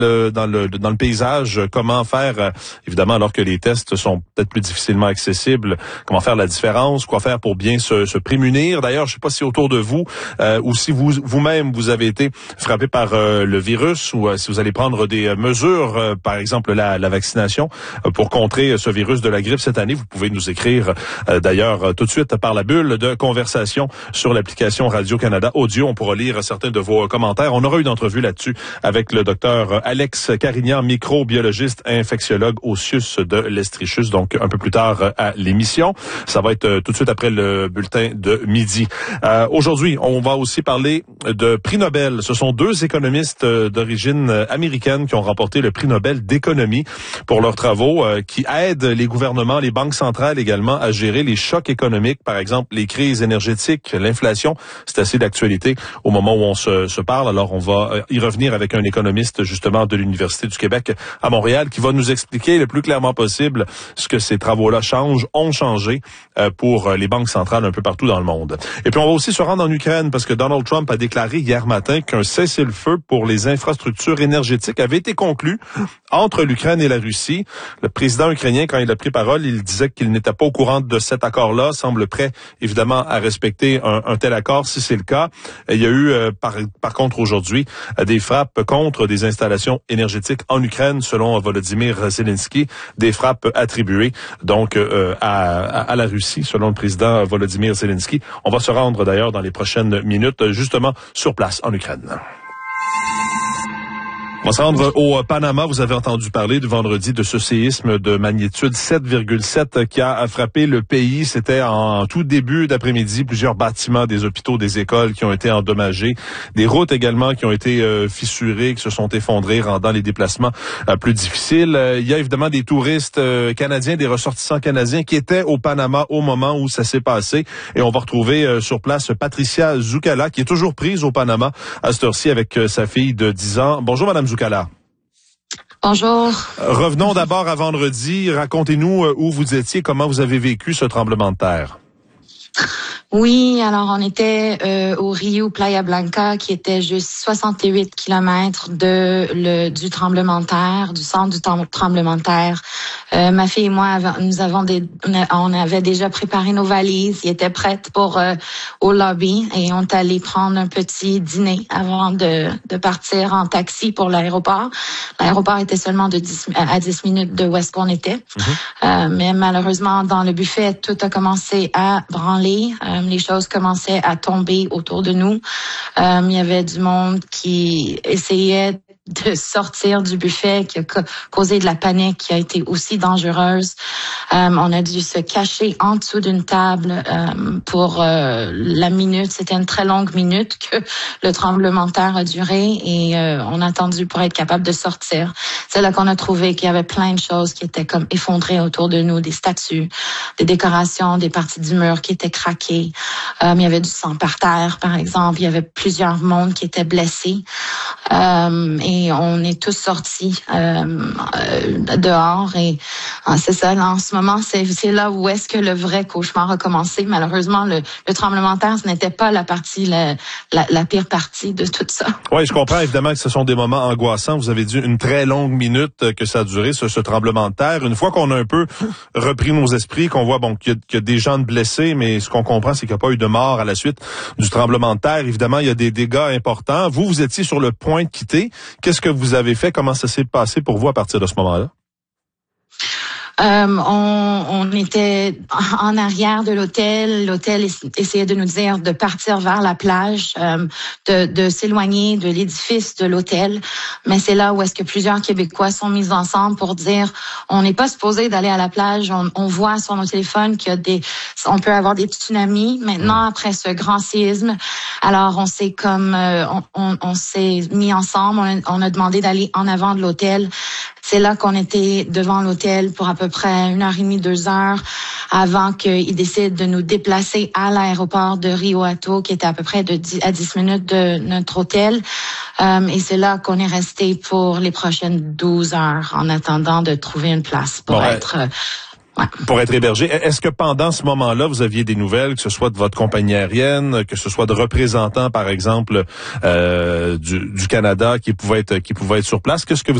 dans le paysage, comment faire, évidemment, alors que les tests sont peut-être plus difficilement accessibles, comment faire la différence, quoi faire pour bien se prémunir. D'ailleurs, je ne sais pas si autour de vous ou si vous-même vous avez été frappé par le virus ou si vous allez prendre des mesures, par exemple la vaccination, pour contrer ce virus de la grippe cette année. Vous pouvez nous écrire d'ailleurs tout de suite par la bulle de conversation sur l'application Radio-Canada Audio. On pourra lire certains de vos commentaires. On aura une entrevue là-dessus avec le docteur Alex Carignan, microbiologiste infectiologue au CIUS de l'Estrichus, donc un peu plus tard à l'émission. Ça va être tout de suite après le bulletin de midi. Aujourd'hui, on va aussi parler de prix Nobel. Ce sont deux économistes d'origine américaine qui ont remporté le prix Nobel d'économie pour leurs travaux qui aident les gouvernements, les banques centrales également à gérer les chocs économiques, par exemple les crises énergétiques, l'inflation. C'est assez d'actualité au moment où on se parle. Alors, on va y revenir avec un économiste justement de l'Université du Québec à Montréal qui va nous expliquer le plus clairement possible ce que ces travaux-là ont changé pour les banques centrales un peu partout dans le monde. Et puis, on va aussi se rendre en Ukraine parce que Donald Trump a déclaré hier matin qu'un cessez-le-feu pour les infrastructures énergétiques avait été conclu entre l'Ukraine et la Russie. Le président ukrainien, quand il a pris parole, il disait qu'il n'était pas au courant de cet accord-là, semble prêt évidemment à respecter un tel accord si c'est le cas. Il y a eu par contre aujourd'hui des frappes contre des installations énergétiques en Ukraine selon Volodymyr Zelensky, des frappes attribuées donc à la Russie selon le président Volodymyr Zelensky. On va se rendre d'ailleurs dans les prochaines minutes justement sur place en Ukraine. On va se rendre au Panama. Vous avez entendu parler du vendredi de ce séisme de magnitude 7,7 qui a frappé le pays. C'était en tout début d'après-midi. Plusieurs bâtiments, des hôpitaux, des écoles qui ont été endommagés. Des routes également qui ont été fissurées, qui se sont effondrées, rendant les déplacements plus difficiles. Il y a évidemment des touristes canadiens, des ressortissants canadiens qui étaient au Panama au moment où ça s'est passé. Et on va retrouver sur place Patricia Zoukala qui est toujours prise au Panama à cette heure-ci avec sa fille de 10 ans. Bonjour, Madame Zoukala. Bonjour. Revenons d'abord à vendredi. Racontez-nous où vous étiez, comment vous avez vécu ce tremblement de terre. Oui, alors on était au Rio Playa Blanca, qui était juste 68 kilomètres du tremblement de terre, du centre du tremblement de terre. Ma fille et moi, on avait déjà préparé nos valises, ils étaient prêtes pour au lobby et on est allé prendre un petit dîner avant de partir en taxi pour l'aéroport. L'aéroport était seulement à 10 minutes de où est-ce qu'on était. Mais malheureusement, dans le buffet, tout a commencé à branler. Les choses commençaient à tomber autour de nous. Il y avait du monde qui essayait de sortir du buffet, qui a causé de la panique, qui a été aussi dangereuse. On a dû se cacher en dessous d'une table pour la minute. C'était une très longue minute que le tremblement de terre a duré et on a attendu pour être capable de sortir. C'est là qu'on a trouvé qu'il y avait plein de choses qui étaient comme effondrées autour de nous, des statues, des décorations, des parties du mur qui étaient craquées. Il y avait du sang par terre, par exemple. Il y avait plusieurs mondes qui étaient blessés. Et on est tous sortis dehors et c'est ça, là, en ce moment, c'est là où est-ce que le vrai cauchemar a commencé. Malheureusement, le tremblement de terre, ce n'était pas la partie, la pire partie de tout ça. Oui, je comprends évidemment que ce sont des moments angoissants. Vous avez dit une très longue minute que ça a duré, ce tremblement de terre. Une fois qu'on a un peu repris nos esprits, qu'on voit qu'il y a des gens blessés, mais ce qu'on comprend, c'est qu'il n'y a pas eu de mort à la suite du tremblement de terre. Évidemment, il y a des dégâts importants. Vous étiez sur le point de quitter. Qu'est-ce que vous avez fait? Comment ça s'est passé pour vous à partir de ce moment-là? On était en arrière de l'hôtel. L'hôtel essayait de nous dire de partir vers la plage, de s'éloigner de l'édifice de l'hôtel. Mais c'est là où est-ce que plusieurs Québécois sont mis ensemble pour dire on n'est pas supposé d'aller à la plage. On voit sur nos téléphones on peut avoir des tsunamis maintenant après ce grand séisme. Alors on s'est on s'est mis ensemble. On a demandé d'aller en avant de l'hôtel. C'est là qu'on était devant l'hôtel pour à peu près 1h30, 2 heures avant qu'ils décident de nous déplacer à l'aéroport de Rio Hato, qui était à peu près à 10 minutes de notre hôtel. Et c'est là qu'on est resté pour les prochaines 12 heures en attendant de trouver une place pour être... Ouais. Pour être hébergé. Est-ce que pendant ce moment-là, vous aviez des nouvelles, que ce soit de votre compagnie aérienne, que ce soit de représentants, par exemple, du Canada qui pouvaient être sur place? Qu'est-ce que vous